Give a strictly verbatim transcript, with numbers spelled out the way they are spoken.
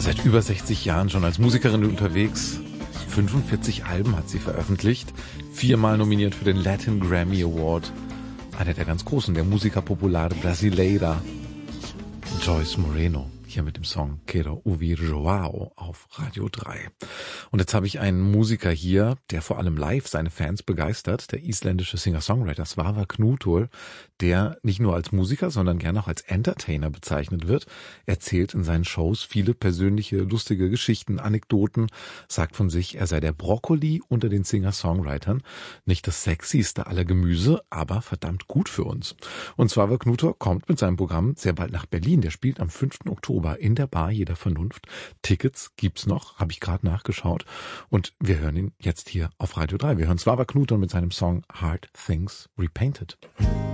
Seit über sechzig Jahren schon als Musikerin unterwegs. fünfundvierzig Alben hat sie veröffentlicht. Viermal nominiert für den Latin Grammy Award. Einer der ganz großen, der Música Popular Brasileira. Joyce Moreno. Hier mit dem Song Quero Ouvir Joao auf Radio drei. Und jetzt habe ich einen Musiker hier, der vor allem live seine Fans begeistert, der isländische Singer-Songwriter Svavar Knútur, der nicht nur als Musiker, sondern gerne auch als Entertainer bezeichnet wird. Er erzählt in seinen Shows viele persönliche, lustige Geschichten, Anekdoten, sagt von sich, er sei der Brokkoli unter den Singer-Songwritern. Nicht das sexyste aller Gemüse, aber verdammt gut für uns. Und Svavar Knútur kommt mit seinem Programm sehr bald nach Berlin. Der spielt am fünften Oktober in der Bar Jeder Vernunft. Tickets gibt's noch, habe ich gerade nachgeschaut. Und wir hören ihn jetzt hier auf Radio drei. Wir hören Svavar Knútur mit seinem Song Hard Things Repainted.